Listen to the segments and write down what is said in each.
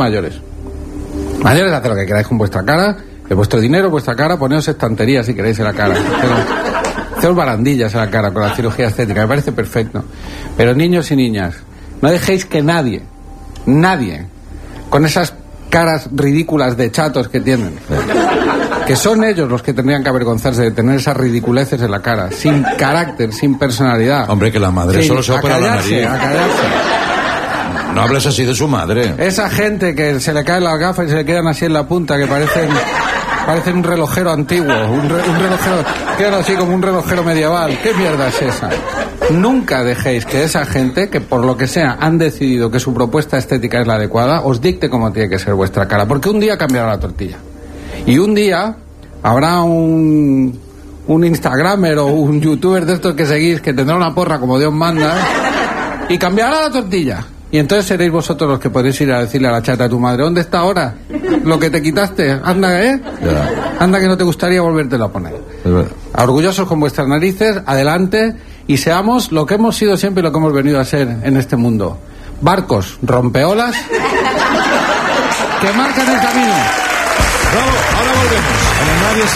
mayores. Mayores, haced lo que queráis con vuestra cara, de vuestro dinero, vuestra cara, poneos estanterías si queréis en la cara. Haceos barandillas en la cara con la cirugía estética, me parece perfecto. Pero niños y niñas, no dejéis que nadie, con esas caras ridículas de chatos que tienen, que son ellos los que tendrían que avergonzarse de tener esas ridiculeces en la cara, sin carácter, sin personalidad. Hombre, que la madre solo se opera la nariz. A callarse. No hables así de su madre. Esa gente que se le caen las gafas y se le quedan así en la punta, que parecen un relojero antiguo, un relojero, quedan así como un relojero medieval. ¿Qué mierda es esa? Nunca dejéis que esa gente, que por lo que sea han decidido que su propuesta estética es la adecuada, os dicte cómo tiene que ser vuestra cara, porque un día cambiará la tortilla. Y un día habrá un Instagramer o un youtuber de estos que seguís que tendrá una porra como Dios manda y cambiará la tortilla. Y entonces seréis vosotros los que podéis ir a decirle a la chata de tu madre: ¿dónde está ahora lo que te quitaste? Anda, anda, que no te gustaría volvértelo a poner. Orgullosos con vuestras narices, adelante, y seamos lo que hemos sido siempre y lo que hemos venido a ser en este mundo: barcos rompeolas que marcan el camino. Bravo, ahora volvemos.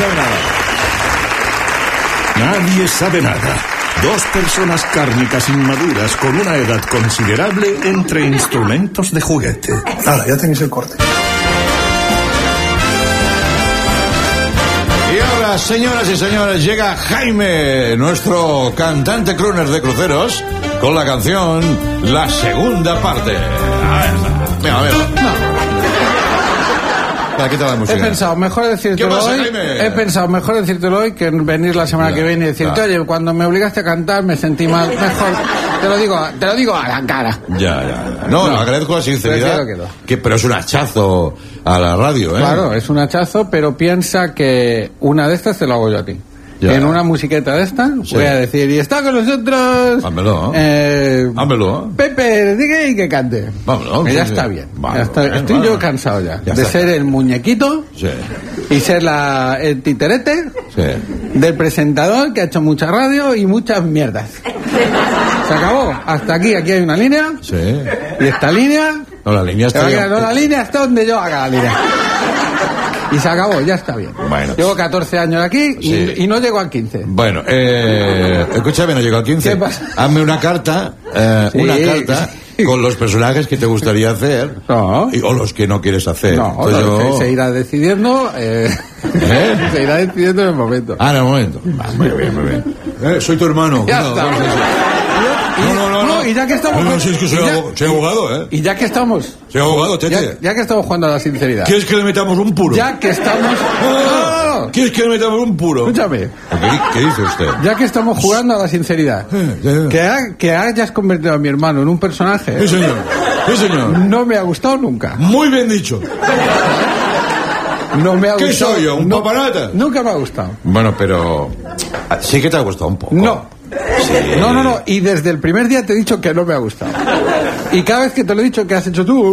Nadie sabe nada. Dos personas cárnicas inmaduras con una edad considerable entre instrumentos de juguete. Nada, ya tenéis el corte. Y ahora, señoras y señores, llega Jaime, nuestro cantante crooner de cruceros, con la canción La Segunda Parte. Mira. Aquí está la música. He pensado mejor decírtelo hoy que venir la semana que viene y decirte: oye, cuando me obligaste a cantar me sentí mal. Mejor te lo digo a la cara. Ya. No, agradezco la sinceridad. Pero es un hachazo a la radio, ¿eh? Claro, es un hachazo, pero piensa que una de estas te lo hago yo a ti. Ya. En una musiqueta de esta voy a decir: y está con nosotros Hámelo. Pepe, diga y que cante. Vámonos, que ya está bien. Estoy yo cansado ya de ser el muñequito y ser el titerete del presentador que ha hecho mucha radio y muchas mierdas. Se acabó. Hasta aquí hay una línea. Y esta línea... la línea está donde yo haga la línea. Y se acabó, ya está bien. Bueno. Llevo 14 años aquí y no llego al 15. Bueno, escúchame, no llego al 15. ¿Qué pasa? Hazme una carta, con los personajes que te gustaría hacer o los que no quieres hacer. Se irá decidiendo. Se irá decidiendo en el momento. En el momento. Muy bien. Soy tu hermano. Ya está. No, y ya que estamos... No, si es que soy abogado, ¿eh? Y ya que estamos... Soy abogado, tete. Ya que estamos jugando a la sinceridad... ¿Quieres que le metamos un puro? Ya que estamos... No. ¿Quieres que le metamos un puro? Escúchame. ¿Qué dice usted? Ya que estamos jugando a la sinceridad... Que hayas convertido a mi hermano en un personaje... Sí, señor. No me ha gustado nunca. Muy bien dicho. No me ha gustado. ¿Qué soy yo? ¿Un papanata? Nunca me ha gustado. Bueno, pero... sí que te ha gustado un poco. No. Sí. No. Y desde el primer día te he dicho que no me ha gustado. Y cada vez que te lo he dicho, ¿qué has hecho tú?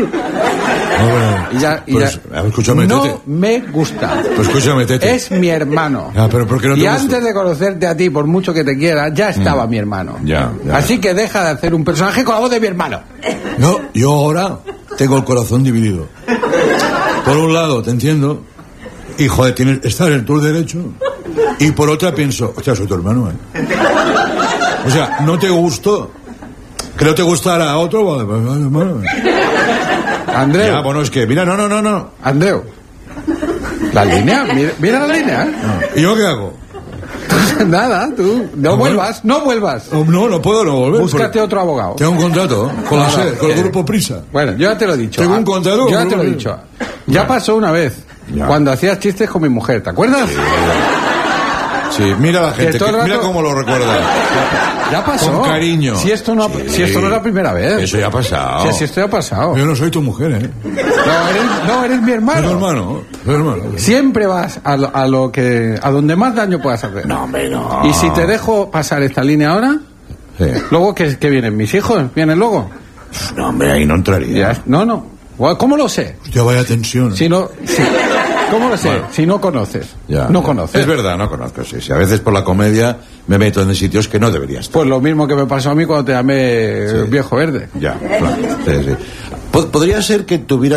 Escúchame, no tete. me gusta. Pues escúchame, tete. Es mi hermano. Pero ¿por qué no te gusta? Antes de conocerte a ti, por mucho que te quiera, ya estaba mi hermano. Ya. Así que deja de hacer un personaje con la voz de mi hermano. No, yo ahora tengo el corazón dividido. Por un lado, te entiendo, y joder, estás en tu derecho. Y por otra pienso, hostia, soy tu hermano, O sea, no te gustó. Que no te gustara a otro, bueno. Andreu. Ya, bueno, es que, mira, no. Andreu. La línea, mira la línea, ¿Y yo qué hago? Nada, tú. No vuelvas. No puedo volver. Búscate otro abogado. Tengo un contrato con el grupo Prisa. Bueno, yo ya te lo he dicho. Tengo un contrato. Yo ya te lo he dicho. Ya pasó una vez. Cuando hacías chistes con mi mujer, ¿te acuerdas? Sí, mira la gente, mira cómo lo recuerda. Ya pasó. Con cariño. Si esto no es la primera vez. Eso ya ha pasado. Si esto ya ha pasado. Yo no soy tu mujer, No, eres mi hermano. Soy hermano. Siempre vas a donde más daño puedas hacer. No, hombre, no. Y si te dejo pasar esta línea ahora, luego ¿qué vienen? ¿Mis hijos? ¿Vienen luego? No, hombre, ahí no entraría. No. ¿Cómo lo sé? Hostia, vaya tensión. ¿Cómo lo sé? Bueno, si no conoces. No conoces. Es verdad, no conozco, sí. A veces por la comedia me meto en sitios que no debería estar. Pues lo mismo que me pasó a mí cuando te llamé viejo verde. Ya, claro. Sí. Podría ser que tuviera